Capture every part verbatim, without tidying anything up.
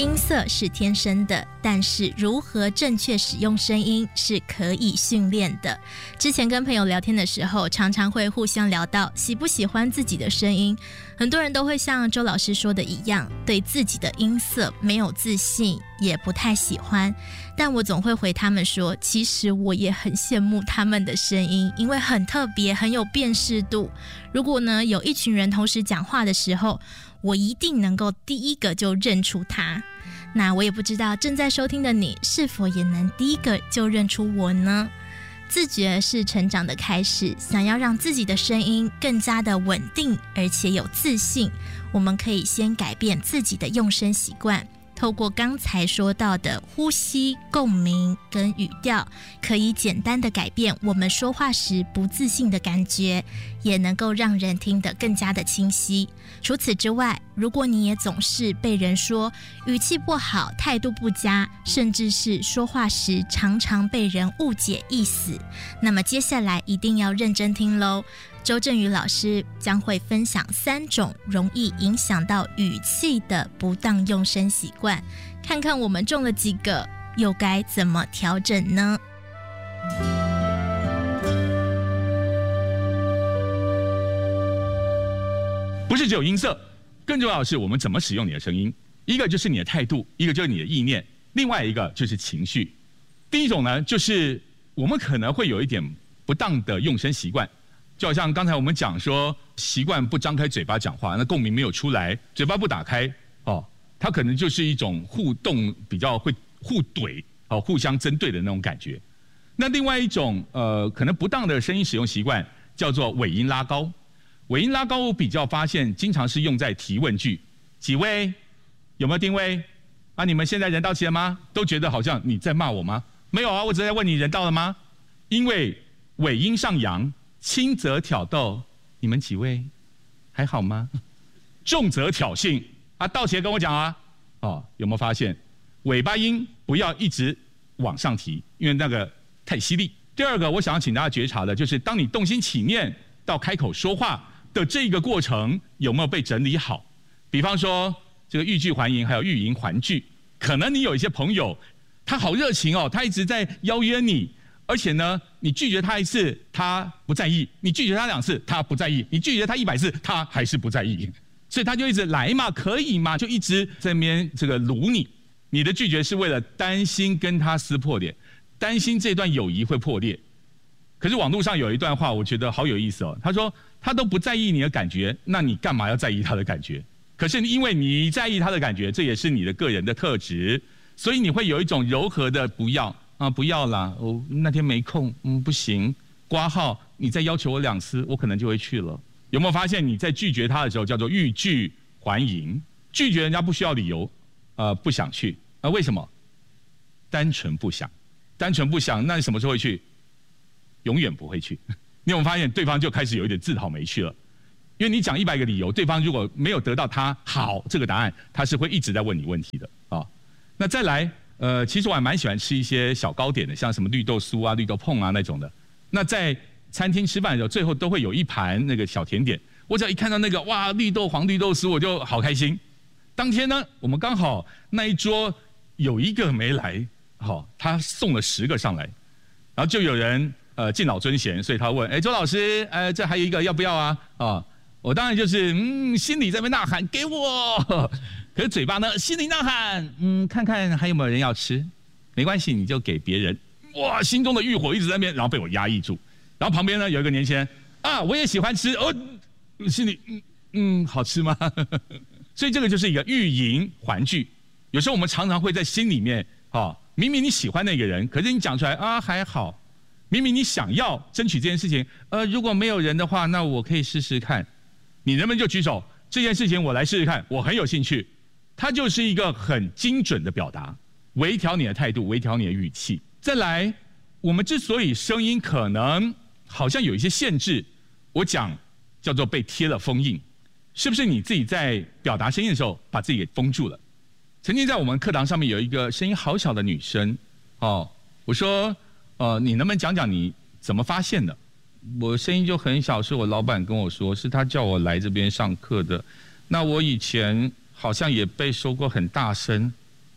音色是天生的，但是如何正确使用声音是可以训练的。之前跟朋友聊天的时候，常常会互相聊到喜不喜欢自己的声音。很多人都会像周老师说的一样，对自己的音色没有自信，也不太喜欢。但我总会回他们说，其实我也很羡慕他们的声音，因为很特别，很有辨识度。如果呢有一群人同时讲话的时候，我一定能够第一个就认出他。那我也不知道正在收听的你是否也能第一个就认出我呢？自觉是成长的开始，想要让自己的声音更加的稳定而且有自信，我们可以先改变自己的用声习惯，透过刚才说到的呼吸、共鸣跟语调，可以简单的改变我们说话时不自信的感觉，也能够让人听得更加的清晰。除此之外，如果你也总是被人说语气不好、态度不佳，甚至是说话时常常被人误解意思，那么接下来一定要认真听咯。周振宇老师将会分享三种容易影响到语气的不当用声习惯，看看我们中了几个，又该怎么调整呢？ 不是只有音色，更重要的是我们怎么使用你的声音。一个就是你的态度，一个就是你的意念，另外一个就是情绪。第一种呢，就是我们可能会有一点不当的用声习惯，就好像刚才我们讲说，习惯不张开嘴巴讲话，那共鸣没有出来，嘴巴不打开，哦，它可能就是一种互动，比较会互怼，哦，互相针对的那种感觉。那另外一种呃，可能不当的声音使用习惯叫做尾音拉高。尾音拉高，我比较发现，经常是用在提问句，几位有没有定位啊？你们现在人到齐了吗？都觉得好像你在骂我吗？没有啊，我只是在问你人到了吗？因为尾音上扬，轻则挑逗，你们几位还好吗？重则挑衅啊，到齐了跟我讲啊。哦，有没有发现尾巴音不要一直往上提，因为那个太犀利。第二个，我想要请大家觉察的就是，当你动心起念到开口说话的这个过程有没有被整理好？比方说这个欲拒还迎，还有欲迎还拒，可能你有一些朋友，他好热情哦，他一直在邀约你，而且呢，你拒绝他一次，他不在意；你拒绝他两次，他不在意；你拒绝他一百次，他还是不在意。所以他就一直来嘛，可以嘛，就一直在那边这个撸你。你的拒绝是为了担心跟他撕破脸，担心这段友谊会破裂。可是网络上有一段话，我觉得好有意思哦。他说他都不在意你的感觉，那你干嘛要在意他的感觉？可是因为你在意他的感觉，这也是你的个人的特质，所以你会有一种柔和的不要啊，不要啦，我那天没空，嗯，不行。括号你再要求我两次，我可能就会去了。有没有发现你在拒绝他的时候叫做欲拒还迎？拒绝人家不需要理由，呃，不想去啊、呃？为什么？单纯不想，单纯不想，那你什么时候会去？永远不会去。你有没有发现对方就开始有一点自讨没趣了？因为你讲一百个理由，对方如果没有得到他好这个答案，他是会一直在问你问题的啊、哦。那再来，呃，其实我还蛮喜欢吃一些小糕点的，像什么绿豆酥啊、绿豆椪啊那种的。那在餐厅吃饭的时候，最后都会有一盘那个小甜点。我只要一看到那个哇绿豆黄绿豆酥，我就好开心。当天呢，我们刚好那一桌有一个没来，好、哦，他送了十个上来，然后就有人。呃，敬老尊贤，所以他问：“哎，周老师，呃，这还有一个要不要啊？”啊，我当然就是嗯，心里在那边呐喊给我，可是嘴巴呢，心里呐喊，嗯，看看还有没有人要吃，没关系，你就给别人。哇，心中的欲火一直在那边，然后被我压抑住。然后旁边呢有一个年轻人啊，我也喜欢吃哦，心里嗯嗯，好吃吗？所以这个就是一个欲迎还拒。有时候我们常常会在心里面啊，明明你喜欢那个人，可是你讲出来啊还好。明明你想要争取这件事情，呃，如果没有人的话，那我可以试试看。你能不能就举手？这件事情我来试试看，我很有兴趣。它就是一个很精准的表达，微调你的态度，微调你的语气。再来，我们之所以声音可能好像有一些限制，我讲叫做被贴了封印，是不是你自己在表达声音的时候把自己给封住了？曾经在我们课堂上面有一个声音好小的女生，哦，我说。呃，你能不能讲讲你怎么发现的？我声音就很小，是我老板跟我说，是他叫我来这边上课的。那我以前好像也被说过很大声，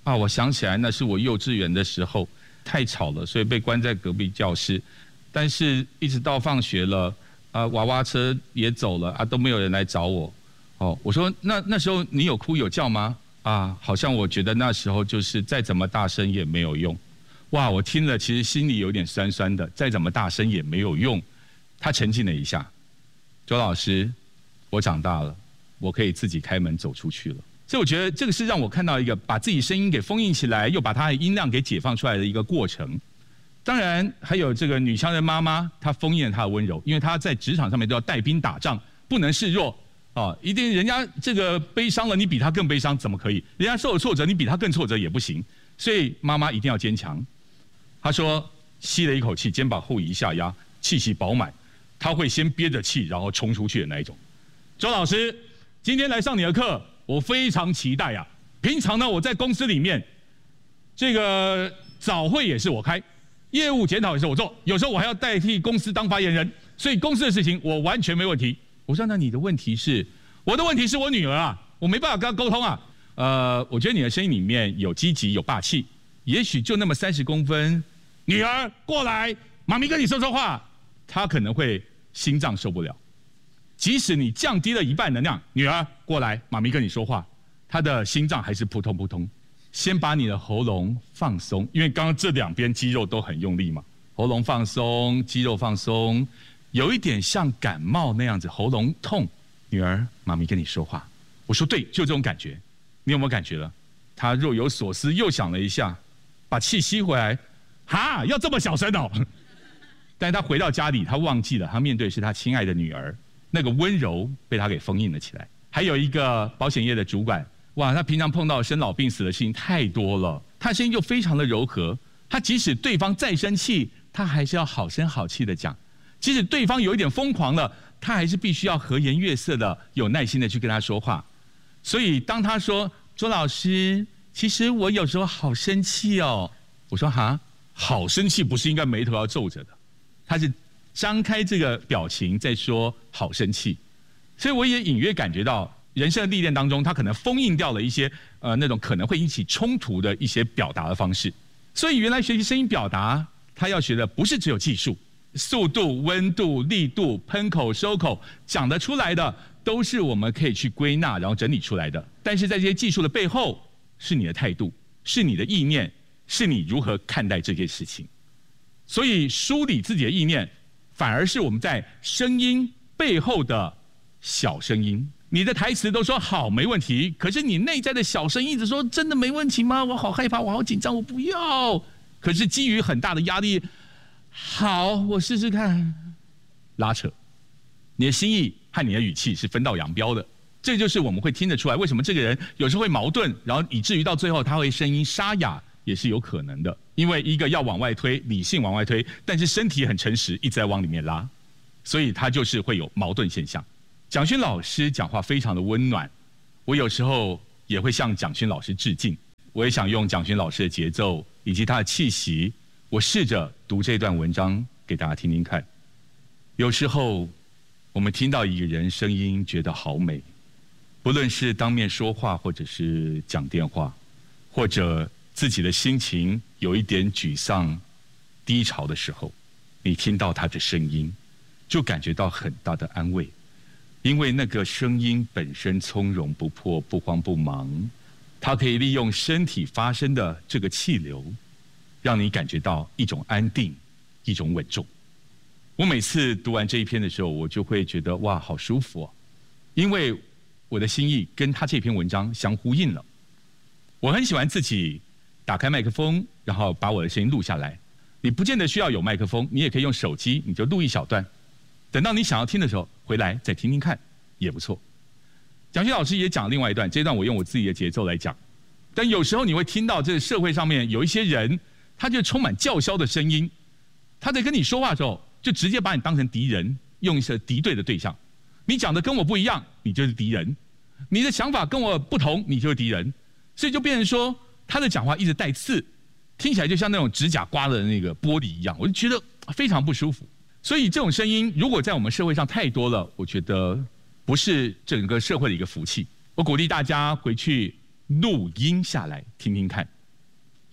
啊，我想起来那是我幼稚园的时候，太吵了，所以被关在隔壁教室。但是一直到放学了，啊，娃娃车也走了啊，都没有人来找我。哦，我说那那时候你有哭有叫吗？啊，好像我觉得那时候就是再怎么大声也没有用。哇，我听了其实心里有点酸酸的，再怎么大声也没有用。他沉静了一下，周老师，我长大了，我可以自己开门走出去了。所以我觉得这个是让我看到一个把自己声音给封印起来，又把它的音量给解放出来的一个过程。当然还有这个女强人妈妈，她封印了她的温柔，因为她在职场上面都要带兵打仗，不能示弱啊！一定人家这个悲伤了，你比她更悲伤怎么可以？人家受了挫折，你比她更挫折也不行。所以妈妈一定要坚强。她说吸了一口气，肩膀后移下压，气息饱满，她会先憋着气，然后冲出去的那一种。周老师，今天来上你的课，我非常期待啊！平常呢，我在公司里面，这个早会也是我开，业务检讨也是我做，有时候我还要代替公司当发言人，所以公司的事情我完全没问题。我说那你的问题是？我的问题是我女儿啊，我没办法跟她沟通啊。呃，我觉得你的声音里面有积极有霸气，也许就那么三十公分，女儿过来，妈咪跟你说说话，她可能会心脏受不了。即使你降低了一半能量，女儿过来，妈咪跟你说话，她的心脏还是扑通扑通。先把你的喉咙放松，因为刚刚这两边肌肉都很用力嘛，喉咙放松，肌肉放松，有一点像感冒那样子，喉咙痛。女儿，妈咪跟你说话。我说对，就这种感觉。你有没有感觉了？她若有所思，又想了一下，把气吸回来。哈，要这么小声哦？但是她回到家里，她忘记了，她面对是她亲爱的女儿。那个温柔被他给封印了起来。还有一个保险业的主管，哇，他平常碰到生老病死的事情太多了，他声音就非常的柔和。他即使对方再生气，他还是要好声好气的讲。即使对方有一点疯狂了，他还是必须要和颜悦色的、有耐心的去跟他说话。所以当他说：“周老师，其实我有时候好生气哦。”我说：“哈，好生气不是应该眉头要皱着的？”他是张开这个表情在说好生气，所以我也隐约感觉到人生的历练当中，他可能封印掉了一些呃那种可能会引起冲突的一些表达的方式。所以原来学习声音表达，他要学的不是只有技术、速度、温度、力度、喷口、收口，讲得出来的都是我们可以去归纳然后整理出来的。但是在这些技术的背后，是你的态度，是你的意念，是你如何看待这件事情。所以梳理自己的意念，反而是我们在声音背后的小声音。你的台词都说好没问题，可是你内在的小声音一直说真的没问题吗？我好害怕，我好紧张，我不要。可是基于很大的压力，好，我试试看。拉扯，你的心意和你的语气是分道扬镳的。这就是我们会听得出来，为什么这个人有时候会矛盾，然后以至于到最后他会声音沙哑，也是有可能的。因为一个要往外推，理性往外推，但是身体很诚实，一直在往里面拉，所以他就是会有矛盾现象。蒋勋老师讲话非常的温暖，我有时候也会向蒋勋老师致敬，我也想用蒋勋老师的节奏以及他的气息，我试着读这段文章给大家听听看。有时候我们听到一个人声音觉得好美，不论是当面说话，或者是讲电话，或者自己的心情有一点沮丧、低潮的时候，你听到他的声音，就感觉到很大的安慰，因为那个声音本身从容不迫、不慌不忙，它可以利用身体发生的这个气流，让你感觉到一种安定、一种稳重。我每次读完这一篇的时候，我就会觉得哇，好舒服哦，因为我的心意跟他这篇文章相呼应了。我很喜欢自己打开麦克风，然后把我的声音录下来。你不见得需要有麦克风，你也可以用手机，你就录一小段，等到你想要听的时候回来再听听看也不错。蒋勋老师也讲另外一段，这一段我用我自己的节奏来讲。但有时候你会听到这个社会上面有一些人，他就充满叫嚣的声音，他在跟你说话的时候就直接把你当成敌人，用一些敌对的对象。你讲的跟我不一样，你就是敌人；你的想法跟我不同，你就是敌人。所以就变成说他的讲话一直带刺，听起来就像那种指甲刮的那个玻璃一样，我就觉得非常不舒服。所以这种声音如果在我们社会上太多了，我觉得不是整个社会的一个福气。我鼓励大家回去录音下来听听看，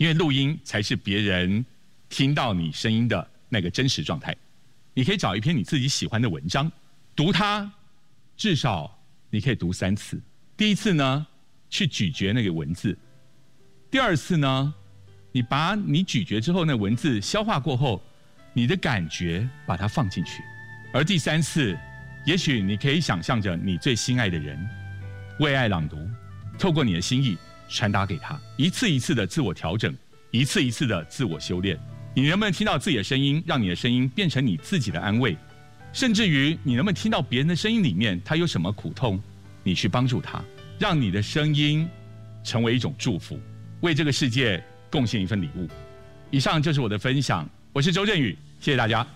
因为录音才是别人听到你声音的那个真实状态。你可以找一篇你自己喜欢的文章，读它，至少你可以读三次。第一次呢，去咀嚼那个文字；第二次呢，你把你咀嚼之后那文字消化过后，你的感觉把它放进去；而第三次，也许你可以想象着你最心爱的人为爱朗读，透过你的心意传达给他，一次一次的自我调整，一次一次的自我修炼。你能不能听到自己的声音，让你的声音变成你自己的安慰？甚至于你能不能听到别人的声音里面他有什么苦痛，你去帮助他，让你的声音成为一种祝福，为这个世界贡献一份礼物。以上就是我的分享，我是周振宇，谢谢大家。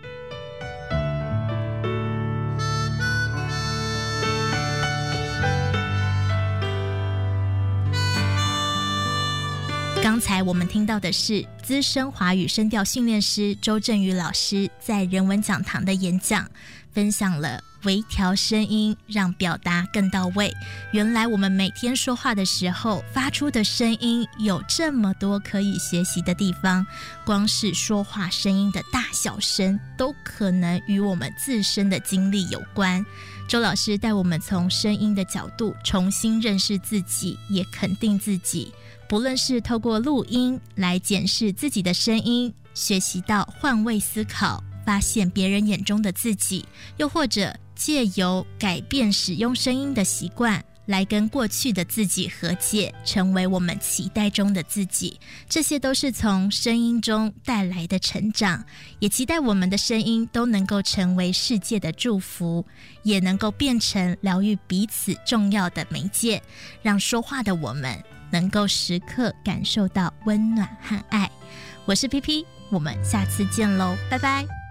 刚才我们听到的是资深华语声调训练师周振宇老师在人文讲堂的演讲，分享了微调声音让表达更到位。原来我们每天说话的时候发出的声音有这么多可以学习的地方，光是说话声音的大小声都可能与我们自身的经历有关。周老师带我们从声音的角度重新认识自己，也肯定自己。不论是透过录音来检视自己的声音，学习到换位思考，发现别人眼中的自己，又或者借由改变使用声音的习惯，来跟过去的自己和解，成为我们期待中的自己。这些都是从声音中带来的成长，也期待我们的声音都能够成为世界的祝福，也能够变成疗愈彼此重要的媒介，让说话的我们能够时刻感受到温暖和爱。我是 P P， 我们下次见喽，拜拜。